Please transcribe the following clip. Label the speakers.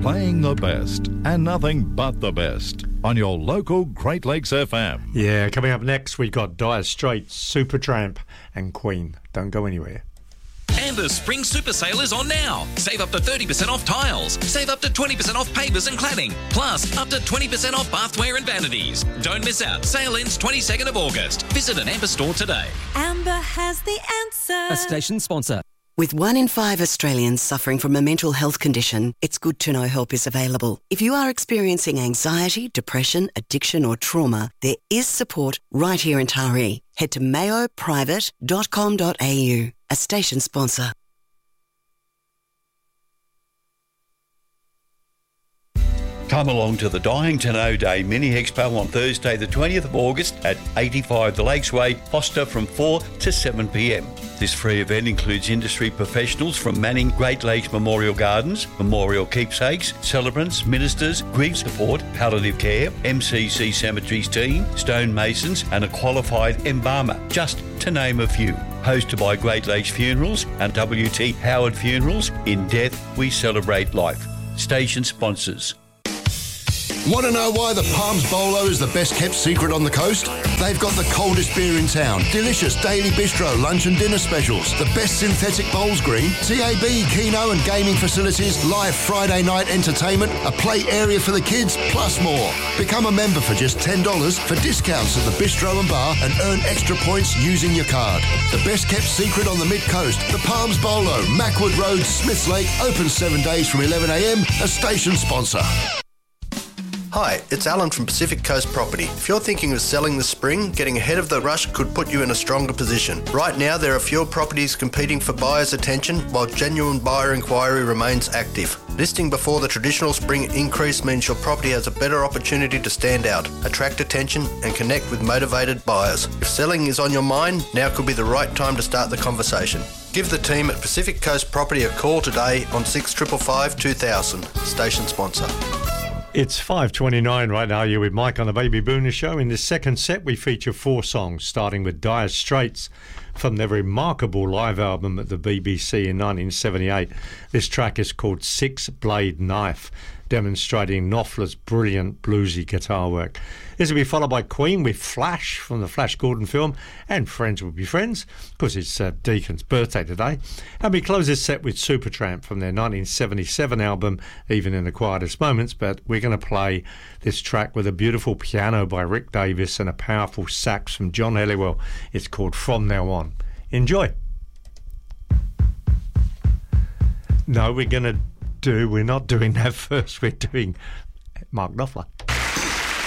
Speaker 1: Playing the best and nothing but the best on your local Great Lakes FM.
Speaker 2: Yeah, coming up next, we got Dire Straits, Supertramp and Queen. Don't go anywhere.
Speaker 3: And the Spring Super Sale is on now. Save up to 30% off tiles. Save up to 20% off pavers and cladding. Plus, up to 20% off bathware and vanities. Don't miss out. Sale ends 22nd of August. Visit an Amber store today.
Speaker 4: Amber has the answer.
Speaker 5: A station sponsor.
Speaker 6: With 1 in 5 Australians suffering from a mental health condition, it's good to know help is available. If you are experiencing anxiety, depression, addiction or trauma, there is support right here in Taree. Head to mayoprivate.com.au, a station sponsor.
Speaker 7: Come along to the Dying to Know Day Mini Expo on Thursday the 20th of August at 85 The Lakes Way, Foster from 4 to 7 p.m. This free event includes industry professionals from Manning Great Lakes Memorial Gardens, Memorial Keepsakes, celebrants, ministers, grief support, palliative care, MCC Cemeteries team, stonemasons and a qualified embalmer, just to name a few. Hosted by Great Lakes Funerals and W.T. Howard Funerals. In death, we celebrate life. Station sponsors.
Speaker 8: Want to know why the Palms Bolo is the best kept secret on the coast? They've got the coldest beer in town, delicious daily bistro, lunch and dinner specials, the best synthetic bowls green, TAB, Keno and gaming facilities, live Friday night entertainment, a play area for the kids, plus more. Become a member for just $10 for discounts at the bistro and bar and earn extra points using your card. The best kept secret on the mid-coast, the Palms Bolo, Mackwood Road, Smiths Lake, open 7 days from 11am, a station sponsor.
Speaker 9: Hi, it's Alan from Pacific Coast Property. If you're thinking of selling this spring, getting ahead of the rush could put you in a stronger position. Right now, there are fewer properties competing for buyers' attention, while genuine buyer inquiry remains active. Listing before the traditional spring increase means your property has a better opportunity to stand out, attract attention, and connect with motivated buyers. If selling is on your mind, now could be the right time to start the conversation. Give the team at Pacific Coast Property a call today on 6555 2000. Station sponsor.
Speaker 2: It's 5:29 right now. You're with Mike on the Baby Booner Show. In this second set, we feature 4 songs, starting with Dire Straits from their remarkable live album at the BBC in 1978. This track is called Six Blade Knife, demonstrating Knopfler's brilliant bluesy guitar work. This will be followed by Queen with Flash from the Flash Gordon film, and Friends Will Be Friends, because it's Deacon's birthday today. And we close this set with Supertramp from their 1977 album, Even in the Quietest Moments, but we're going to play this track with a beautiful piano by Rick Davis and a powerful sax from John Helliwell. It's called From Now On. Enjoy. No, we're not doing that first. We're doing Mark Knopfler.